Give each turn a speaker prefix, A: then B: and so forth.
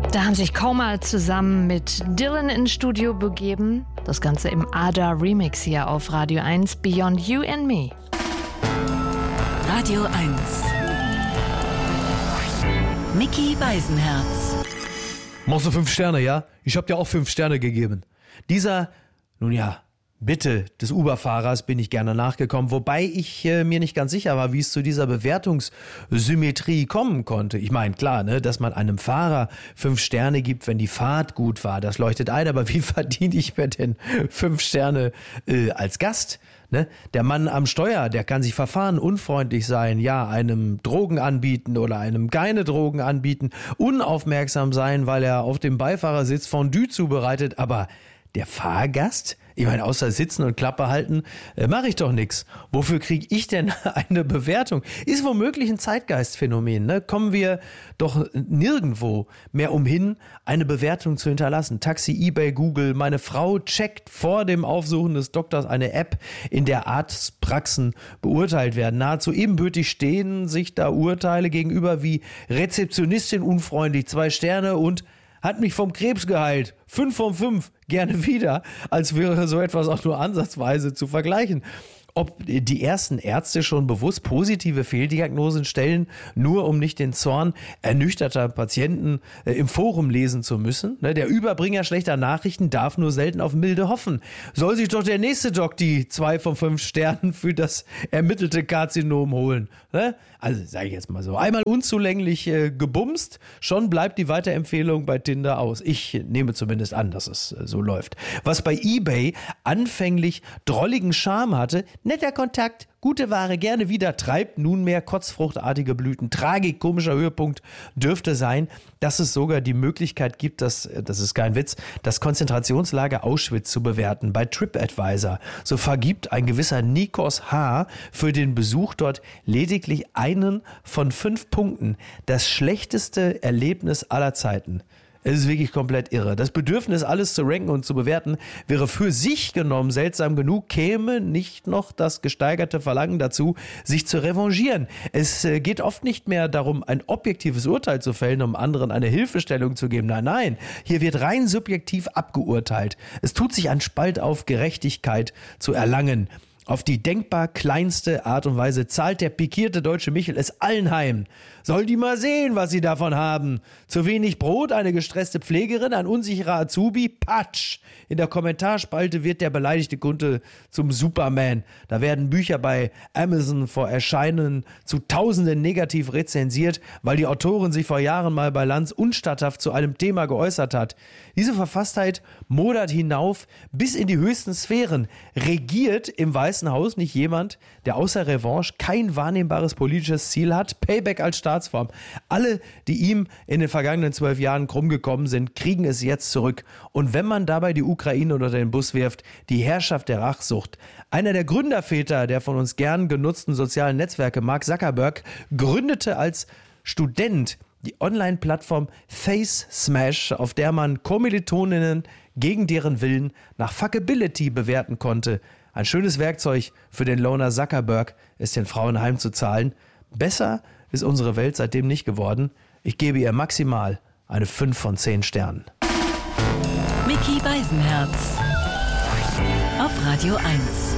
A: Da haben sich Coma zusammen mit Dylan ins Studio begeben. Das Ganze im Ada Remix hier auf Radio 1, Beyond You and Me.
B: Radio 1. Micky Beisenherz.
C: Machst du 5 Sterne, ja? Ich hab dir auch 5 Sterne gegeben. Dieser, nun ja, Bitte des Uber-Fahrers bin ich gerne nachgekommen, wobei ich mir nicht ganz sicher war, wie es zu dieser Bewertungssymmetrie kommen konnte. Ich meine, klar, ne, dass man einem Fahrer 5 Sterne gibt, wenn die Fahrt gut war, das leuchtet ein, aber wie verdiene ich mir denn 5 Sterne als Gast? Ne? Der Mann am Steuer, der kann sich verfahren, unfreundlich sein, ja, einem Drogen anbieten oder einem keine Drogen anbieten, unaufmerksam sein, weil er auf dem Beifahrersitz Fondue zubereitet, aber der Fahrgast? Ich meine, außer sitzen und Klappe halten, mache ich doch nichts. Wofür kriege ich denn eine Bewertung? Ist womöglich ein Zeitgeistphänomen. Ne? Kommen wir doch nirgendwo mehr umhin, eine Bewertung zu hinterlassen. Taxi, eBay, Google. Meine Frau checkt vor dem Aufsuchen des Doktors eine App, in der Arztpraxen beurteilt werden. Nahezu ebenbürtig stehen sich da Urteile gegenüber wie Rezeptionistin unfreundlich, 2 Sterne und hat mich vom Krebs geheilt. 5 von 5, gerne wieder, als wäre so etwas auch nur ansatzweise zu vergleichen. Ob die ersten Ärzte schon bewusst positive Fehldiagnosen stellen, nur um nicht den Zorn ernüchterter Patienten im Forum lesen zu müssen. Der Überbringer schlechter Nachrichten darf nur selten auf Milde hoffen. Soll sich doch der nächste Doc die 2 von 5 Sternen für das ermittelte Karzinom holen. Also sage ich jetzt mal so, einmal unzulänglich gebumst, schon bleibt die Weiterempfehlung bei Tinder aus. Ich nehme zumindest an, dass es so läuft. Was bei eBay anfänglich drolligen Charme hatte, netter Kontakt, gute Ware, gerne wieder, treibt nunmehr kotzfruchtartige Blüten. Tragik, komischer Höhepunkt dürfte sein, dass es sogar die Möglichkeit gibt, das ist kein Witz, das Konzentrationslager Auschwitz zu bewerten. Bei TripAdvisor, so vergibt ein gewisser Nikos H. für den Besuch dort lediglich einen von 5 Punkten. Das schlechteste Erlebnis aller Zeiten. Es ist wirklich komplett irre. Das Bedürfnis, alles zu ranken und zu bewerten, wäre für sich genommen seltsam genug, käme nicht noch das gesteigerte Verlangen dazu, sich zu revanchieren. Es geht oft nicht mehr darum, ein objektives Urteil zu fällen, um anderen eine Hilfestellung zu geben. Nein, hier wird rein subjektiv abgeurteilt. Es tut sich ein Spalt auf, Gerechtigkeit zu erlangen. Auf die denkbar kleinste Art und Weise zahlt der pikierte deutsche Michel es allen heim. Soll die mal sehen, was sie davon haben. Zu wenig Brot, eine gestresste Pflegerin, ein unsicherer Azubi, Patsch. In der Kommentarspalte wird der beleidigte Kunde zum Superman. Da werden Bücher bei Amazon vor Erscheinen zu Tausenden negativ rezensiert, weil die Autorin sich vor Jahren mal bei Lanz unstatthaft zu einem Thema geäußert hat. Diese Verfasstheit modert hinauf bis in die höchsten Sphären. Regiert im Weißen Haus nicht jemand, der außer Revanche kein wahrnehmbares politisches Ziel hat? Payback als Staatsform. Alle, die ihm in den vergangenen 12 Jahren krumm gekommen sind, kriegen es jetzt zurück. Und wenn man dabei die Ukraine unter den Bus wirft, die Herrschaft der Rachsucht. Einer der Gründerväter der von uns gern genutzten sozialen Netzwerke, Mark Zuckerberg, gründete als Student die Online-Plattform Face Smash, auf der man Kommilitoninnen gegen deren Willen nach Fuckability bewerten konnte. Ein schönes Werkzeug für den Loner Zuckerberg ist, den Frauen heimzuzahlen. Besser ist unsere Welt seitdem nicht geworden. Ich gebe ihr maximal eine 5 von 10 Sternen.
B: Micky Beisenherz auf Radio 1.